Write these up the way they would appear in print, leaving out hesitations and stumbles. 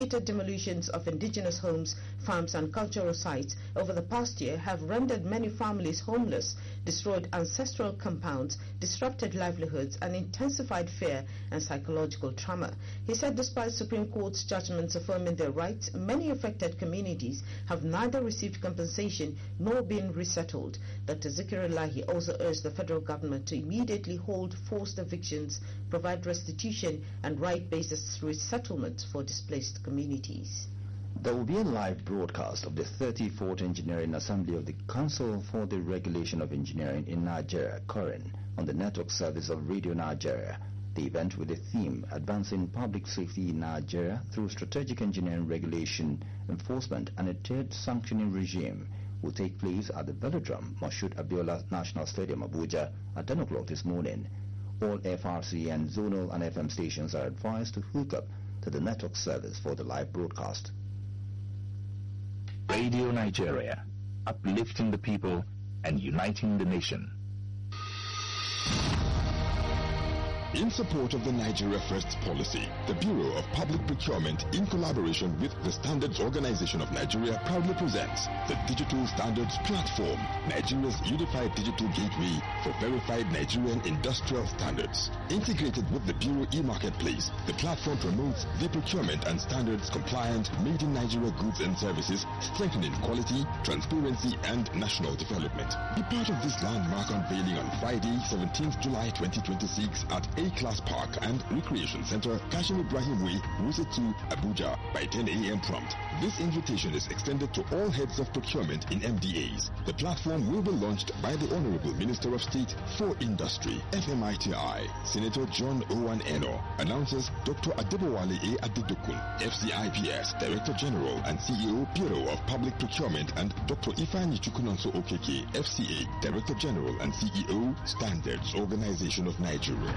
repeated demolitions of indigenous homes, farms and cultural sites over the past year have rendered many families homeless, destroyed ancestral compounds, disrupted livelihoods and intensified fear and psychological trauma. He said despite Supreme Court's judgments affirming their rights, many affected communities have neither received compensation nor been resettled. Dr. Zikrillahi also urged the federal government to immediately hold forced evictions, provide restitution and right-based resettlement for displaced communities. There will be a live broadcast of the 34th Engineering Assembly of the Council for the Regulation of Engineering in Nigeria, COREN, on the network service of Radio Nigeria. The event with the theme Advancing Public Safety in Nigeria through Strategic Engineering Regulation, Enforcement and a Third Sanctioning Regime will take place at the Velodrome, Moshood Abiola National Stadium, Abuja at 10 o'clock this morning. All FRC and zonal and FM stations are advised to hook up to the network service for the live broadcast. Radio Nigeria, uplifting the people and uniting the nation. In support of the Nigeria First policy, the Bureau of Public Procurement, in collaboration with the Standards Organization of Nigeria, proudly presents the Digital Standards Platform, Nigeria's unified digital gateway for verified Nigerian industrial standards. Integrated with the Bureau e-marketplace, the platform promotes the procurement and standards compliant made in Nigeria goods and services, strengthening quality, transparency, and national development. Be part of this landmark unveiling on Friday, 17th July 2026 at A-Class Park and Recreation Center, Kashim Ibrahim Way, Wuse 2, Abuja, by 10 a.m. prompt. This invitation is extended to all heads of procurement in MDAs. The platform will be launched by the Honorable Minister of State for Industry, FMITI, Senator John Owen Eno, announces Dr. Adebowale A. Adedokun, FCIPS, Director General and CEO, Bureau of Public Procurement, and Dr. Ifeanyi Chukwunonso Okeke, FCA, Director General and CEO, Standards Organization of Nigeria.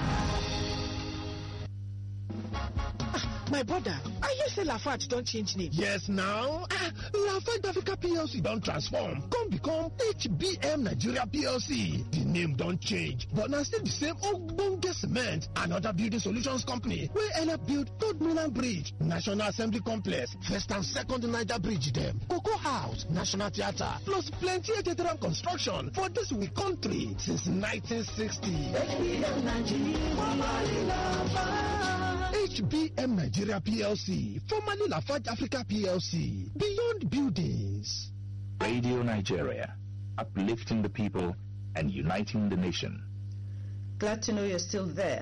My brother, I hear say Lafarge don't change name. Yes, now. Lafarge Africa PLC don't transform. Come become HBM Nigeria PLC. The name don't change, but now still the same Ogbonge Cement and other building solutions company. We end up build Third Mainland Bridge, National Assembly Complex, First and Second Niger Bridge them, Cocoa House, National Theatre, plus plenty of theatre construction for this we country since 1960. HBM Nigeria PLC, formerly Lafarge Africa PLC, Beyond Buildings. Radio Nigeria, uplifting the people and uniting the nation. Glad to know you're still there.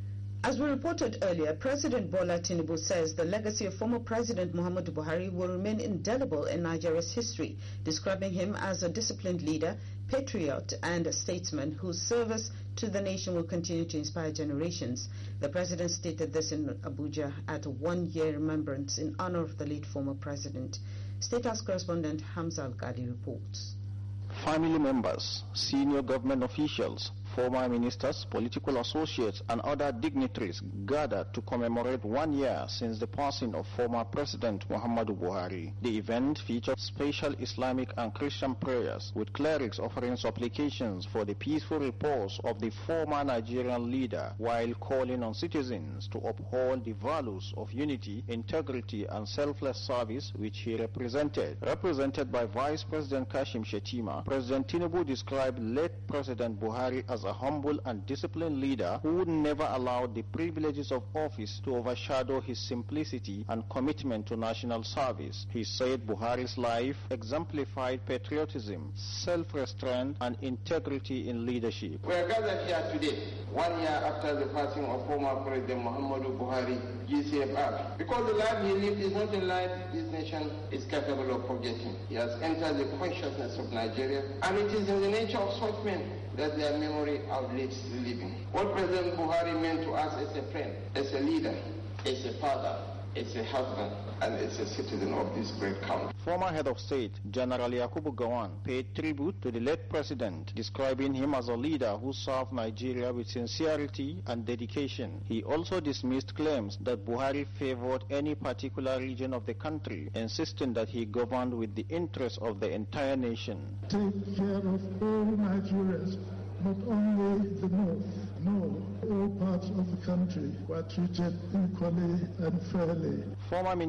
As we reported earlier, President Bola Tinubu says the legacy of former President Muhammadu Buhari will remain indelible in Nigeria's history, describing him as a disciplined leader, patriot and a statesman whose service to the nation will continue to inspire generations. The president stated this in Abuja at a one-year remembrance in honor of the late former president. State House correspondent Hamza Al-Ghali reports. Family members, senior government officials, former ministers, political associates and other dignitaries gathered to commemorate 1 year since the passing of former President Muhammadu Buhari. The event featured special Islamic and Christian prayers with clerics offering supplications for the peaceful repose of the former Nigerian leader while calling on citizens to uphold the values of unity, integrity and selfless service which he represented. Represented by Vice President Kashim Shettima, President Tinubu described late President Buhari as a humble and disciplined leader who would never allow the privileges of office to overshadow his simplicity and commitment to national service. He said Buhari's life exemplified patriotism, self-restraint and integrity in leadership. We are gathered here today, 1 year after the passing of former President Muhammadu Buhari, GCFR, because the life he lived is not a life this nation is capable of forgetting. He has entered the consciousness of Nigeria, and it is in the nature of such men that their memory outlives the living. What President Buhari meant to us as a friend, as a leader, as a father, as a husband, and as a citizen of this great country. Former head of state, General Yakubu Gowon, paid tribute to the late president, describing him as a leader who served Nigeria with sincerity and dedication. He also dismissed claims that Buhari favored any particular region of the country, insisting that he governed with the interests of the entire nation. Take care of all Nigerians, not only the north. No, all parts of the country were treated equally and fairly. Former